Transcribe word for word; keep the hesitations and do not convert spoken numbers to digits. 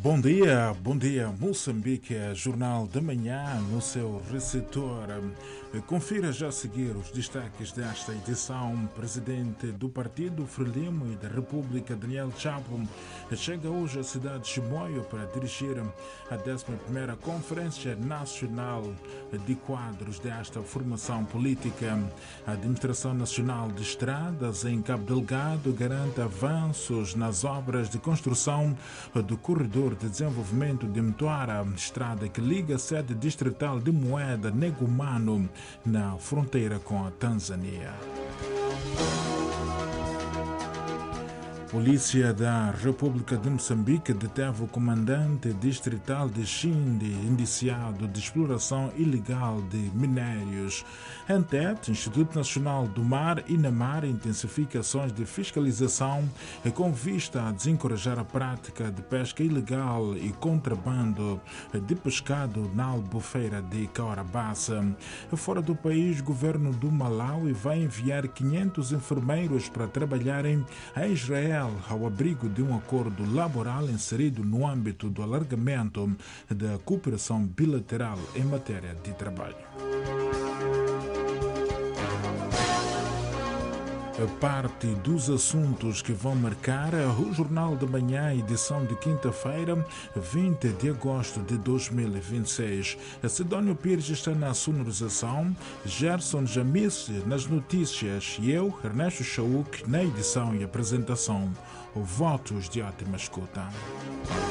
Bom dia, bom dia, Moçambique, Jornal da Manhã no seu receptor. Confira já a seguir os destaques desta edição. Presidente do Partido Frelimo e da República, Daniel Chapo, chega hoje à cidade de Chimoio para dirigir a décima primeira Conferência Nacional de Quadros desta formação política. A Administração Nacional de Estradas em Cabo Delgado garante avanços nas obras de construção do corredor de desenvolvimento de Mtwara, estrada que liga a sede distrital de Moeda Negumano na fronteira com a Tanzânia. Polícia da República de Moçambique deteve o comandante distrital de Xindi, indiciado de exploração ilegal de minérios. ANTET, Instituto Nacional do Mar e Namar, intensifica ações de fiscalização com vista a desencorajar a prática de pesca ilegal e contrabando de pescado na albufeira de Caorabassa. Fora do país, o governo do Malawi vai enviar quinhentos enfermeiros para trabalharem em Israel ao abrigo de um acordo laboral inserido no âmbito do alargamento da cooperação bilateral em matéria de trabalho. Parte dos assuntos que vão marcar o Jornal da Manhã, edição de quinta-feira, vinte de agosto de dois mil e vinte e seis. Sidónio Pires está na sonorização, Gerson Jamis nas notícias e eu, Ernesto Chauk, na edição e apresentação. Votos de ótima escuta.